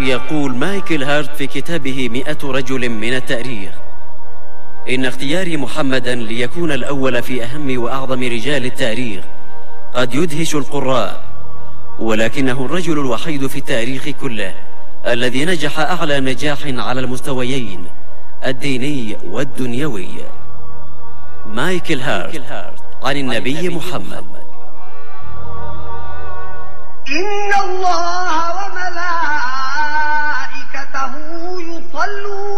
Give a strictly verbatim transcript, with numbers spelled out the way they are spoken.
يقول مايكل هارت في كتابه مئة رجل من التاريخ: إن اختياري محمدا ليكون الأول في أهم وأعظم رجال التاريخ قد يدهش القراء، ولكنه الرجل الوحيد في التاريخ كله الذي نجح أعلى نجاح على المستويين الديني والدنيوي. مايكل هارت عن النبي محمد: إن الله وملائكته يصلون